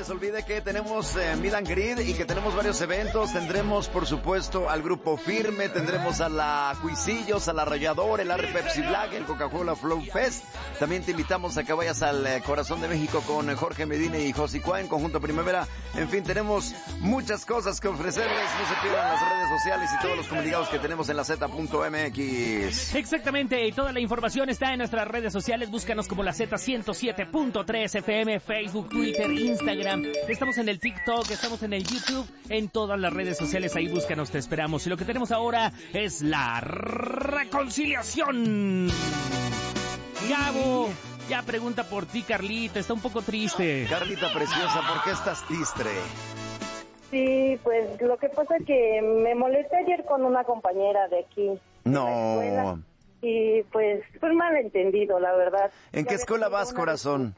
les olvide que tenemos Meet and Greet y que tenemos varios eventos. Tendremos, por supuesto, al Grupo Firme, tendremos a la Cuisillos, a la Arrollador, el Arre Pepsi Black, el Coca-Cola Flow Fest. También te invitamos a que vayas al Corazón de México con Jorge Medina y Josicua en Conjunto Primavera. En fin, tenemos muchas cosas que ofrecerles. No se pierdan las redes sociales y todos los comunicados que tenemos en la Z.mx. Exactamente, y toda la información está en nuestras redes sociales. Búscanos como la Z107.3 FM, Facebook, Twitter, Instagram. Estamos en el TikTok, estamos en el YouTube, en todas las redes sociales. Ahí búscanos, te esperamos. Y lo que tenemos ahora es la reconciliación. Gabo, ya pregunta por ti, Carlita. Está un poco triste. Carlita preciosa, ¿por qué estás triste? Sí, pues lo que pasa es que me molesté ayer con una compañera de aquí. No. Y pues fue un malentendido, la verdad. ¿En qué escuela vas, corazón?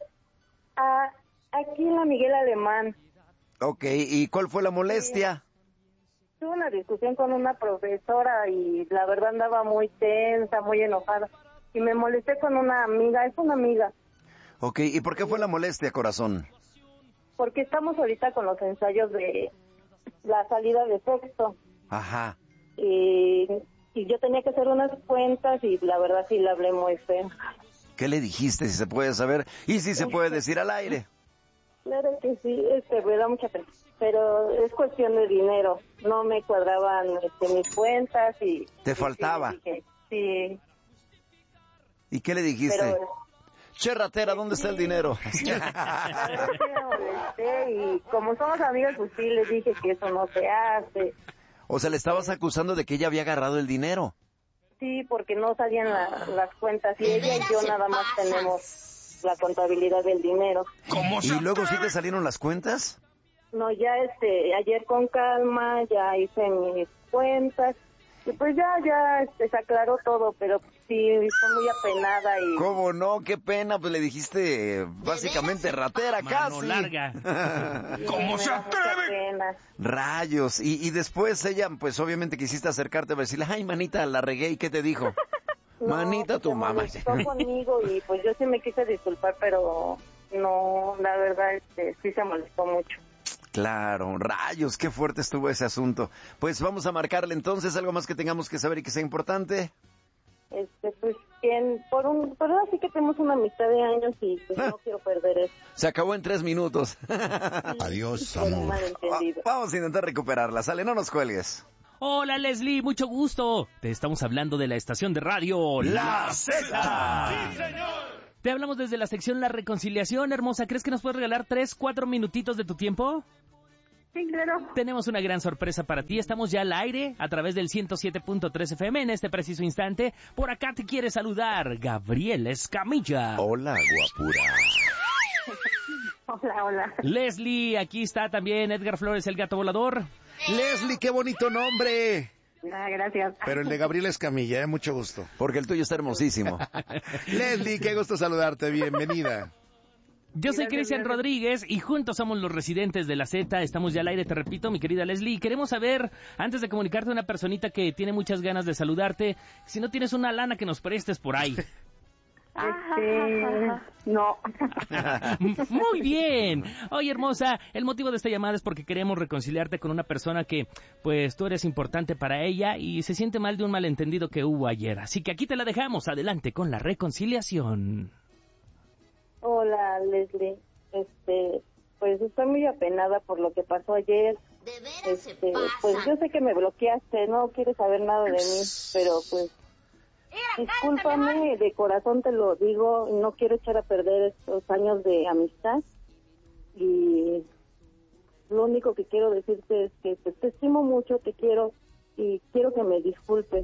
Aquí en la Miguel Alemán. Ok, ¿y cuál fue la molestia? Tuve una discusión con una profesora y la verdad andaba muy tensa, muy enojada. Y me molesté con una amiga, es una amiga. Ok, ¿y por qué fue la molestia, corazón? Porque estamos ahorita con los ensayos de la salida de sexto. Ajá. Y yo tenía que hacer unas cuentas y la verdad sí le hablé muy feo. ¿Qué le dijiste, si se puede saber? Y si se puede decir al aire. Claro que sí, me da mucha pena. Pero es cuestión de dinero. No me cuadraban mis cuentas y... ¿Te faltaba? Sí. ¿Y qué le dijiste? Pero, che, ratera, ¿dónde está el dinero? La verdad sí me molesté y como somos amigos, pues sí les dije que eso no se hace. O sea, le estabas acusando de que ella había agarrado el dinero. Sí, porque no salían las cuentas y ella y yo nada más tenemos la contabilidad del dinero. ¿Y luego sí te salieron las cuentas? No, ya ayer con calma ya hice mis cuentas y pues ya se aclaró todo, pero sí, estoy muy apenada y... ¿Cómo no? Qué pena, pues le dijiste básicamente ratera casi. Mano larga. ¿Cómo se atreve? Rayos, y después ella, pues obviamente quisiste acercarte para decirle, ay manita, la regué, ¿y qué te dijo? No, manita, pues tu mamá. Estuvo conmigo y pues yo sí me quise disculpar, pero no, la verdad sí se molestó mucho. Claro, rayos, qué fuerte estuvo ese asunto. Pues vamos a marcarle entonces, algo más que tengamos que saber y que sea importante. Pues pero así que tenemos una amistad de años y pues no quiero perder eso. Se acabó en 3 minutos. Adiós, amor. Vamos a intentar recuperarla, sale, no nos cuelgues. Hola Leslie, mucho gusto. Te estamos hablando de la estación de radio La Z. ¡Sí, señor! Te hablamos desde la sección La Reconciliación, hermosa. ¿Crees que nos puedes regalar 3-4 minutitos de tu tiempo? Sí, claro. Tenemos una gran sorpresa para ti. Estamos ya al aire a través del 107.3 FM en este preciso instante. Por acá te quiere saludar Gabriel Escamilla. Hola, guapura. Hola. Leslie, aquí está también Edgar Flores, el gato volador. Leslie, qué bonito nombre. Gracias. Pero el de Gabriel Escamilla, mucho gusto. Porque el tuyo está hermosísimo. Leslie, qué gusto saludarte, bienvenida. Yo soy Cristian Rodríguez y juntos somos los residentes de la Z. Estamos ya al aire, te repito, mi querida Leslie. Y queremos saber, antes de comunicarte a una personita que tiene muchas ganas de saludarte, si no tienes una lana que nos prestes por ahí. No. Muy bien. Oye, hermosa, el motivo de esta llamada es porque queremos reconciliarte con una persona que, pues, tú eres importante para ella y se siente mal de un malentendido que hubo ayer. Así que aquí te la dejamos. Adelante con la reconciliación. Hola, Leslie. Pues estoy muy apenada por lo que pasó ayer. Pues yo sé que me bloqueaste, no quieres saber nada de mí, pero pues discúlpame, de corazón te lo digo, no quiero echar a perder estos años de amistad y lo único que quiero decirte es que te estimo mucho, te quiero y quiero que me disculpes.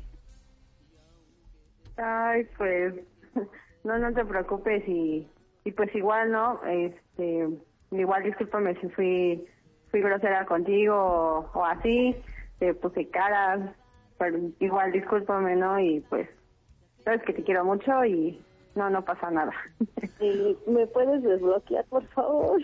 Ay, pues no te preocupes y pues igual, ¿no? Igual discúlpame si fui grosera contigo o así, te puse caras, pero igual discúlpame, ¿no? Y pues sabes que te quiero mucho y no pasa nada. ¿Y me puedes desbloquear, por favor?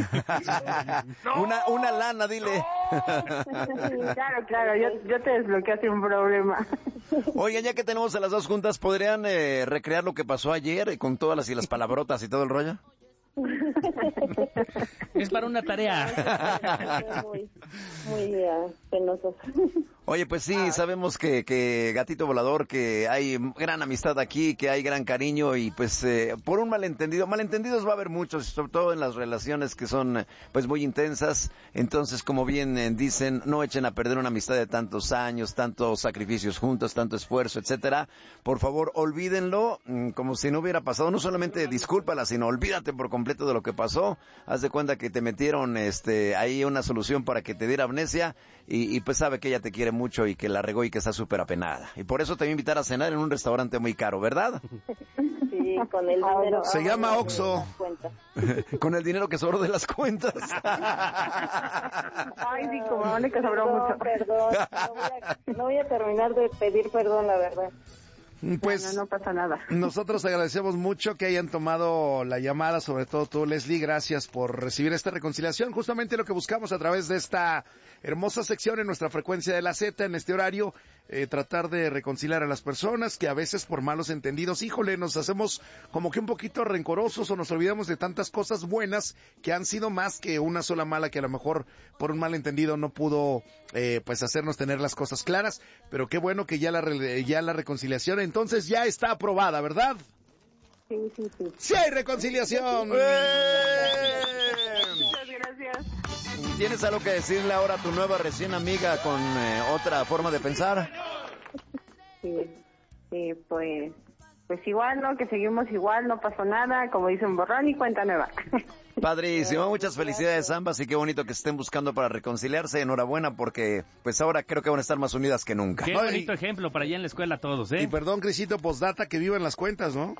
Una lana, dile. Claro, yo te desbloqueo sin problema. Oigan, ya que tenemos a las dos juntas, ¿podrían recrear lo que pasó ayer con todas las palabrotas y todo el rollo? Es para una tarea. Muy penoso. Oye, pues sí, sabemos que Gatito Volador, que hay gran amistad aquí, que hay gran cariño y pues por un malentendidos va a haber muchos, sobre todo en las relaciones que son pues muy intensas. Entonces, como bien dicen, no echen a perder una amistad de tantos años, tantos sacrificios juntos, tanto esfuerzo, etcétera. Por favor, olvídenlo como si no hubiera pasado. No solamente discúlpala, sino olvídate por completo de lo que pasó. Haz de cuenta que te metieron ahí una solución para que te diera amnesia y pues sabe que ella te quiere mucho y que la regó y que está súper apenada. Y por eso te voy a invitar a cenar en un restaurante muy caro, ¿verdad? Sí, con el dinero. Se llama Oxxo. Con el dinero que sobró de las cuentas. Ay, sí, como vale que sobró mucho. Perdón, no voy a terminar de pedir perdón, la verdad. Pues no pasa nada. Nosotros agradecemos mucho que hayan tomado la llamada, sobre todo tú, Leslie. Gracias por recibir esta reconciliación. Justamente lo que buscamos a través de esta hermosa sección en nuestra frecuencia de la Z, en este horario, tratar de reconciliar a las personas que a veces por malos entendidos, híjole, nos hacemos como que un poquito rencorosos o nos olvidamos de tantas cosas buenas que han sido más que una sola mala que a lo mejor por un malentendido no pudo pues hacernos tener las cosas claras. Pero qué bueno que ya la reconciliación entonces ya está aprobada, ¿verdad? Sí. ¡Sí hay reconciliación! Muchas gracias. ¿Tienes algo que decirle ahora a tu nueva recién amiga con otra forma de pensar? Sí, pues igual, ¿no? Que seguimos igual, no pasó nada, como dicen, borrón y cuenta nueva. Padrísimo, muchas felicidades ambas y qué bonito que estén buscando para reconciliarse. Enhorabuena porque pues ahora creo que van a estar más unidas que nunca. Qué bonito ejemplo para allá en la escuela todos, ¿eh? Y perdón, Crisito, postdata, que vivan las cuentas, ¿no?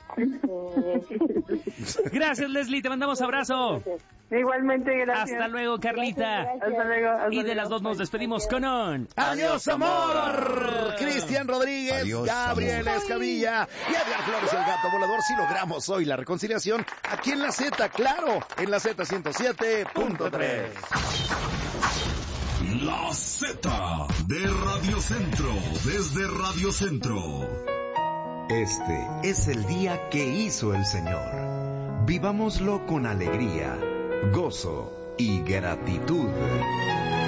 Gracias, Leslie, te mandamos abrazo. Igualmente, gracias. Hasta luego, Carlita. Hasta luego. Y de las dos nos despedimos con un... ¡Adiós, amor! Cristian Rodríguez, Adiós, Gabriel amor. Escamilla y Edgar Flores, el gato volador. Si logramos hoy la reconciliación aquí en la Z, claro, en la Z 107.3. La Z de Radio Centro, desde Radio Centro. Este es el día que hizo el Señor. Vivámoslo con alegría, gozo y gratitud.